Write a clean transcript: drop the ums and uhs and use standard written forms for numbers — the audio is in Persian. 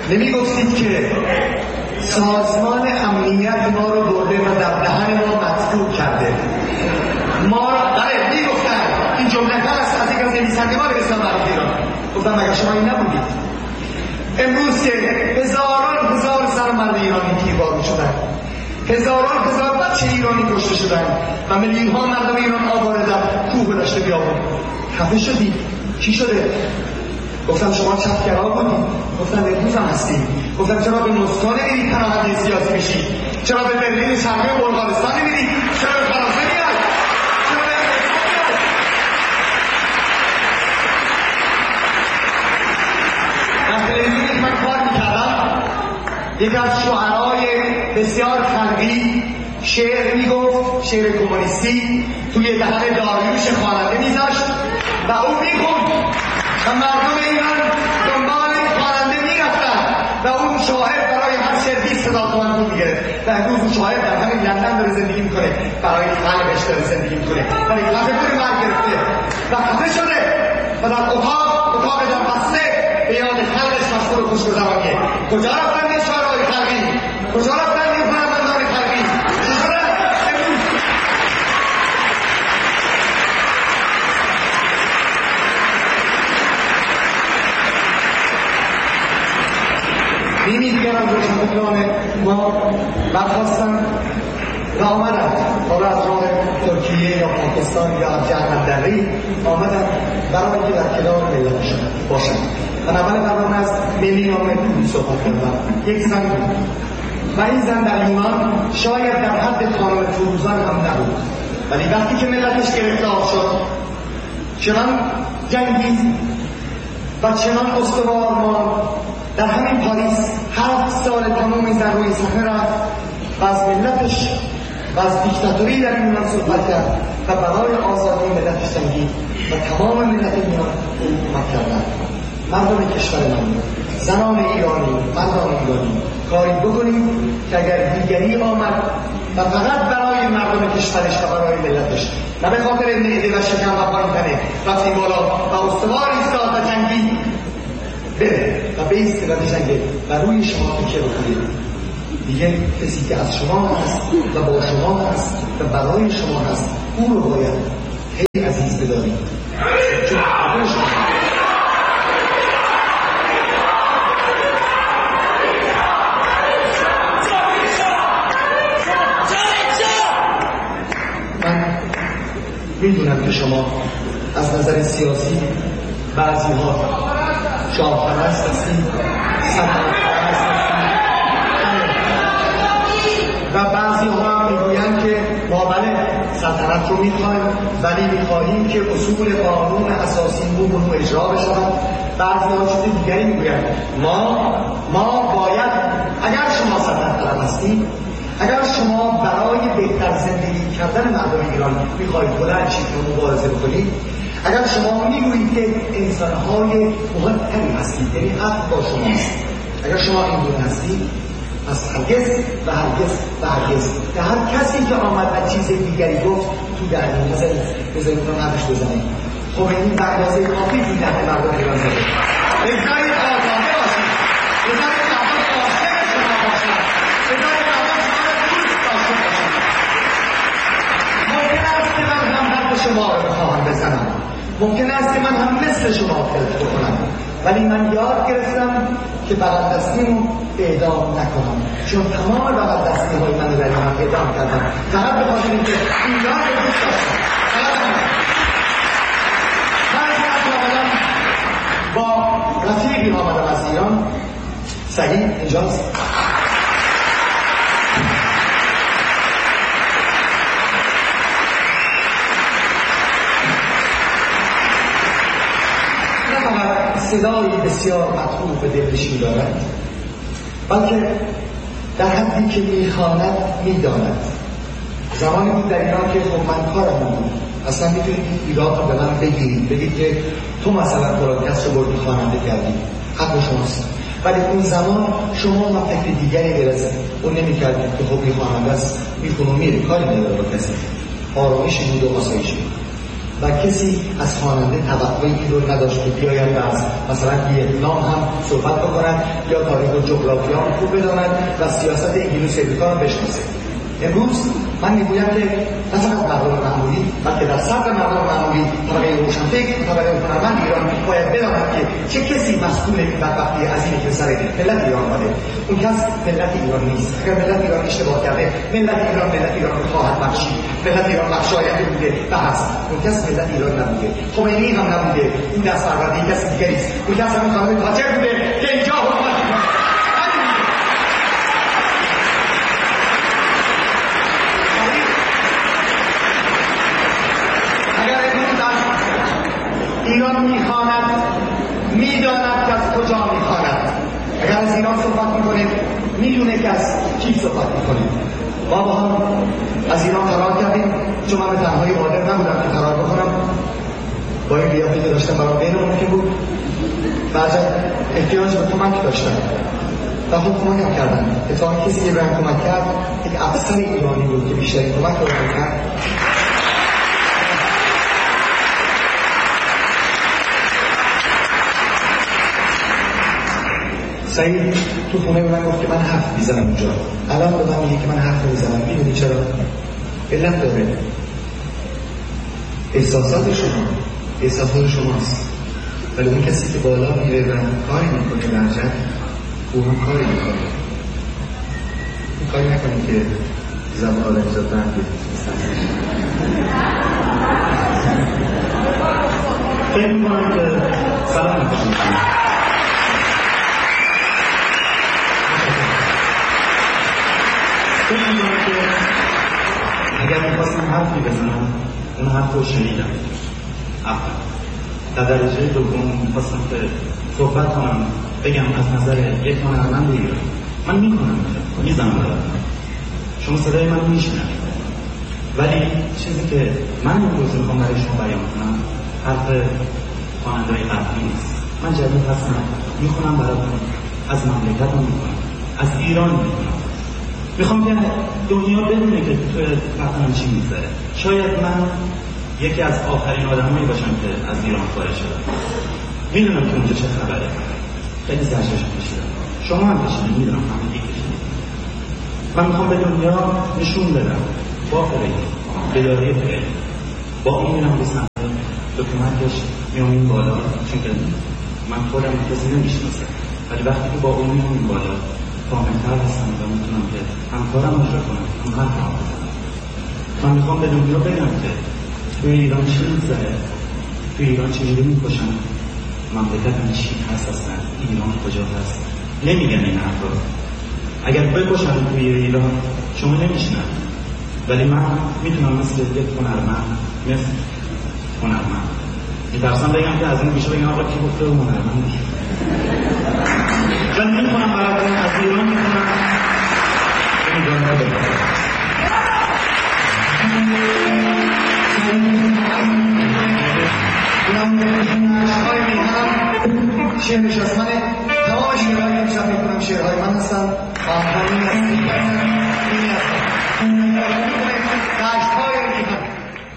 نمیگفتید که سازمان امنیت ما رو برده و در دهن ما مطلوب کرده. ما را بله میگفتن این جمله هست از یک از نویسندگان اسلام برای ایران. گفتم مگر شما این نبودید؟ امروز که هزار زن و مرد ایرانی تیربار شدن، هزار بچه ایرانی کشته شدن و میلیون ها مردم ایران آواره در کوه و دشت بیابون. خفه شدید؟ چی شده؟ گفتم شما چپگرا بودید. گفتم امروز هم هستید. گفتم چرا به مسکو نمیرید پناهنده سیاسی بشید؟ چرا به برلین شرقی و بلغارستان نمیرید؟ چرا به فرانسه میاد؟ چرا به در تلویزیونی من کار میکردم، یکی از شعرهای بسیار خلقی شعر میگفت، شعر کمونیستی، توی دهن داریوش خواننده میذاشت و او میخوند و مردم ایران دنبال خواننده میرفتن و اون شاعر برای هر شعر 20,000 تومان پول میگرفت و امروز اون شاعر در همین لندن داره زندگی میکنه، برای خلقش داره زندگی میکنه، برای خفه پول مرگ گرفته و خفه شده و در اتاق در بسته به یاد خلقش مشغول و خوشگذرانیه. کجا رفتن این شعرهای خلقی؟ کجا رفتن این هنرمندان خلقی؟ دینی دیگر از روشنفکران ما برخواستن و آمدن، حالا از راه ترکیه یا پاکستان یا از جهنم‌دری آمدن برای در کنار ملت باشن. من اول برنامه از ملی نام پول صحبت کردم. یک زن بود و این زن در یونان شاید در حد خانم فروزان هم نبود، ولی وقتی که ملتش گرفتار شد چنان جنگید و چنان استوار ماند در همین پاریس 7 سال تمام این زن روی صحنه رفت و از ملتش و از دیکتاتوری در یونان صحبت کرد و برای آزادی ملتش جنگید و تمام ملت یونان کمک کردند. مردم کشور من، زنان ایرانی، مردان ایرانی، کاری بکنیم که اگر دیگری آمد و فقط برای مردم کشورش و برای ملتش، نه به خاطر معده و شکم و پایین‌تنه رفتی بالا و استوار ایستاد و جنگید، بره و بیسته و بجنگه و روی شما فکر بکنید. دیگه کسی که از شما هست و با شما هست و برای شما هست، او رو باید خیلی عزیز بدارید. چون برای شما من میدونم که شما از نظر سیاسی بعضی ها شاه‌پرست هستید، سلطنت‌پرست هستید و بعضی ها هم میگویند که ما بله سلطنت رو میخوایم ولی میخواهیم که اصول قانون اساسیمون اجرا بشود. بعضی ها چیز دیگری میگویند ما باید، اگر شما سلطنت طلب هستید، اگر شما برای بهتر زندگی کردن مردم ایران میخواهید بلند شید و مبارزه بکنید، اگر شما میگویید که انسانهای مهمتری هستید، یعنی حق با شماست، اگر شما این گونه هستید، پس هرگز و هرگز و هرگز که هر کسی که آمد و چیز دیگری گفت تو درگیر بذارید رو نفش بزنید. خمینی به اندازه کافی توی دهن مردم ایران زده. بذارید آزاده باشید، بذارید مردم عاشق شما باشند، بذارید مردم شما رو دوست داشته باشند. ممکن است که من هم حرف شما رو بخواهم بزنم، ممکن است که من هم مثل شما فکر بکنم، ولی من یاد گرفتم که بغل دستیمو اعدام نکنم، چون تمام بغل دستی های من در ایران اعدام کردم فقط به خاطر اینکه ایران رو دوست داشتم. با رفیقی آمدم از ایران، سعید اینجاست، صدایی بسیار مطلوب و دلنشین دارد، بلکه در حدی که میخواند میداند. زمانی بود در ایران که خب من کارم بود، اصلا میتونید این ایراد رو به من بگید که تو مثلا برادکست رو بردی خواننده کردی، حق شماست، ولی اون زمان شما هم فکر دیگری برسه اون نمیکردید که خب این خواننده است، میخونه و میره، کاری نداره با کسی، آرامشی بود و آسایشی بود. و کسی از خواننده توقعی این رو نداشت که بیاید و از مثلا ویتنام هم صحبت بکنند یا تاریخ و جغرافیا هم خوب بداند و سیاست انگلیس و امریکا هم بشناسه. امروز من میگویم که نه فقط مردم معمولی بلکه در صدر مردم معمولی طبقه روشنفکر طبقه هنرمند ایران باید بداند که چه کسی مسئول این بدبختی عظیمی که سر ملت ایران آمده. اون کس ملت ایران نیست. اگر ملت ایران اشتباه کرده ملت ایران رو خواهد بخشید. ملت ایران بخشاینده بوده و هست. اون کس ملت ایران نبوده. خمینی هم نبوده. این دست پرورده کسی دیگری است. اون کس همون خانم تاجر بوده که اینجا حکومت می‌کنه. ایران میخواند میداند که از کجا میخواند. اگر از ایران صحبت میکنه میدونه که از کی صحبت میکنه. ما با هم از ایران فرار کردیم چون من به تنهایی قادر نبودم که فرار بکنم. با این بیافتی که داشتم برای بین ممکن بود. بعضا احتیاج به کمک داشتم و خود کمک هم کردن. اتفاقا کسی که برم کمک کرد یک افسر ایرانی بود که بیشتری کمک رو کرد. سعید تو خونه به من گفت که من حرف میزنم اونجا. الان به من میگه که من حرف میزنم. میدونی چرا؟ علت داره. احساسات شماست. ولی اون کسی که بالا میره و کاری میکنه درجت او هم کاری میکنه. کاری نکنی که زمان آدم زدن فکر میکنم که سلام میکنم. اگر میخواستم حرفی بزنم اون حرف رو شنیدم. در درجه دوم میخواستم که صحبت کنم بگم از نظر یک هنرمند ایران من میکنم میزنم شما صدای من میشنوید ولی چیزی که من امروز میخوام برای شما بیان کنم حرف خواننده‌های قبلی نیست. من جدید هستم میخونم براتون از مملکتم میکنم از ایران میکنم. میخوام که دنیا بدونه که تو وطنم چی میگذره. شاید من یکی از آخرین آدمایی باشم که از ایران خارج شدم. میدونم که اونجا چه خبره. خیلی زجرش کشیدم. شما هم کشیدید میدونم همگی کشیدید. من میخوام به دنیا نشون بدم با بیداری فعلی با اون میرم به سمت دکومنتش میامین بالا چون که من خودم کسی نمیشناسم ولی وقتی که با اون میامین بالا کاملتر هستم و میتونم که همکارم اجرا کنم هم حرف هم بزنم. من میخوام به دنیا بگم که توی ایران چی میگذره توی ایران چجوری میکشن مملکتم چی هست اصلا ایران کجا هست نمیگن این حرف رو. اگر بکشن توی ایران شما نمیشنن ولی من میتونم مثل یک هنرمند میترسم بگم که از این بیشه بگم آقا کی گفته هنرمند من میکنم براتون از ایران میکنم ایران ندارم شعرهای میکنم شعرش از منه تمام شعرهای امشب میکنم شعرهای من هستم آنهایی هستی این هستم دشتهای